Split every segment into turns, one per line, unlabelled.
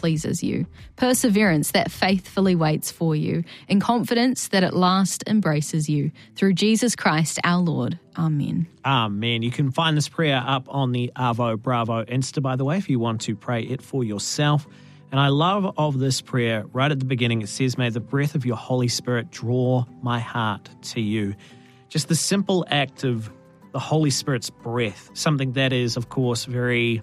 pleases you, perseverance that faithfully waits for you, and confidence that at last embraces you. Through Jesus Christ our Lord. Amen.
Amen. You can find this prayer up on the Arvo Bravo Insta, by the way, if you want to pray it for yourself. And I love of this prayer, right at the beginning, it says, may the breath of your Holy Spirit draw my heart to you. Just the simple act of the Holy Spirit's breath, something that is, of course, very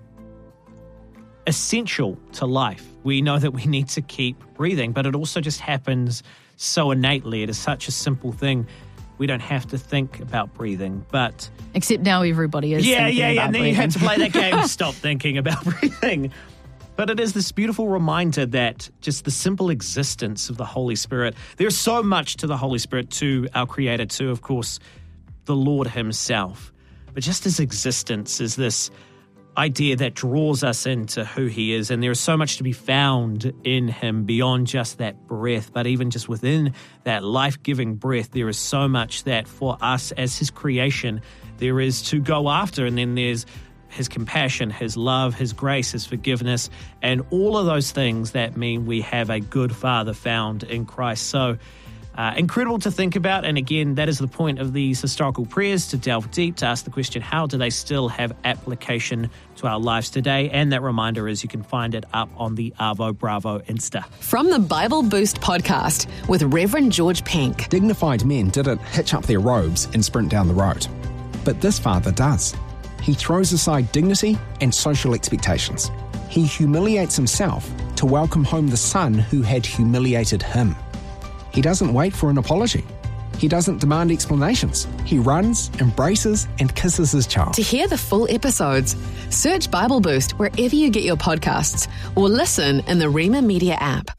essential to life. We know that we need to keep breathing, but it also just happens so innately. It is such a simple thing. We don't have to think about breathing, but...
Except now everybody is thinking about breathing.
And then you have to play that game, stop thinking about breathing. But it is this beautiful reminder that just the simple existence of the Holy Spirit, there's so much to the Holy Spirit, to our Creator, to, of course, the Lord himself. But just his existence is this idea that draws us into who he is. And there is so much to be found in him beyond just that breath. But even just within that life-giving breath, there is so much that for us as his creation, there is to go after. And then there's his compassion, his love, his grace, his forgiveness, and all of those things that mean we have a good Father found in Christ. So incredible to think about. And again, that is the point of these historical prayers, to delve deep, to ask the question, how do they still have application to our lives today? And that reminder is you can find it up on the Arvo Bravo Insta.
From the Bible Boost podcast with Reverend George Pink.
Dignified men didn't hitch up their robes and sprint down the road. But this father does. He throws aside dignity and social expectations. He humiliates himself to welcome home the son who had humiliated him. He doesn't wait for an apology. He doesn't demand explanations. He runs, embraces, and kisses his child.
To hear the full episodes, search Bible Boost wherever you get your podcasts or listen in the Rema Media app.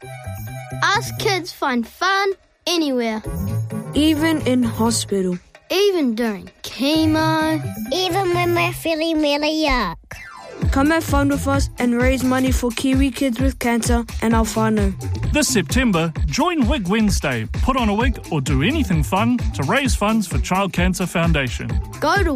Us kids find fun anywhere.
Even in hospital.
Even during chemo.
Even when we're feeling really yuck.
Come have fun with us and raise money for Kiwi kids with cancer and our whānau.
This September, join Wig Wednesday. Put on a wig or do anything fun to raise funds for Child Cancer Foundation.
Go to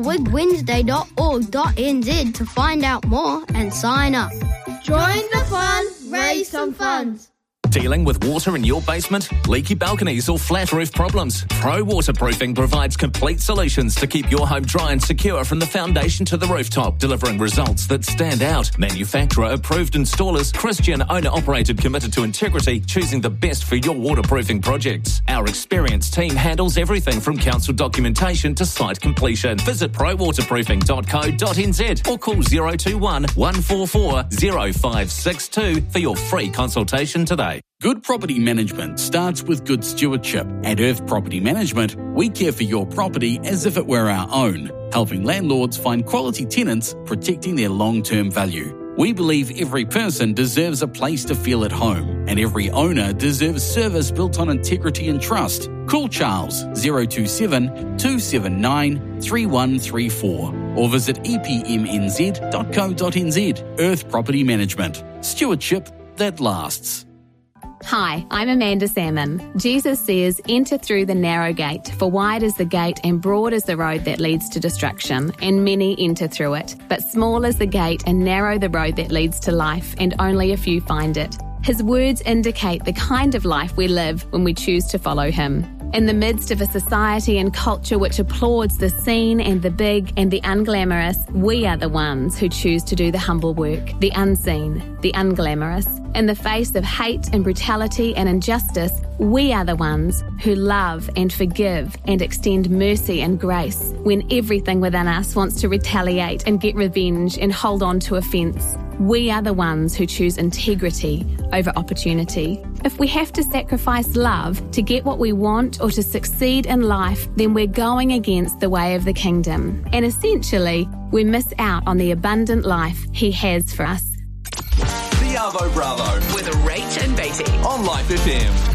wigwednesday.org.nz to find out more and sign up. Join the fun, raise some funds.
Dealing with water in your basement, leaky balconies or flat roof problems? Pro Waterproofing provides complete solutions to keep your home dry and secure from the foundation to the rooftop, delivering results that stand out. Manufacturer-approved installers, Christian owner-operated, committed to integrity, choosing the best for your waterproofing projects. Our experienced team handles everything from council documentation to site completion. Visit prowaterproofing.co.nz or call 021 144 0562 for your free consultation today.
Good property management starts with good stewardship. At Earth Property Management, we care for your property as if it were our own, helping landlords find quality tenants, protecting their long-term value. We believe every person deserves a place to feel at home, and every owner deserves service built on integrity and trust. Call Charles 027 279 3134 or visit epmnz.co.nz. Earth Property Management. Stewardship that lasts.
Hi, I'm Amanda Salmon. Jesus says, enter through the narrow gate, for wide is the gate and broad is the road that leads to destruction, and many enter through it. But small is the gate and narrow the road that leads to life, and only a few find it. His words indicate the kind of life we live when we choose to follow him. In the midst of a society and culture which applauds the seen and the big and the unglamorous, we are the ones who choose to do the humble work, the unseen, the unglamorous. In the face of hate and brutality and injustice, we are the ones who love and forgive and extend mercy and grace when everything within us wants to retaliate and get revenge and hold on to offence. We are the ones who choose integrity over opportunity. If we have to sacrifice love to get what we want or to succeed in life, then we're going against the way of the kingdom. And essentially, we miss out on the abundant life he has for us.
The Arvo Bravo
with Rach and Beatty
on Life FM.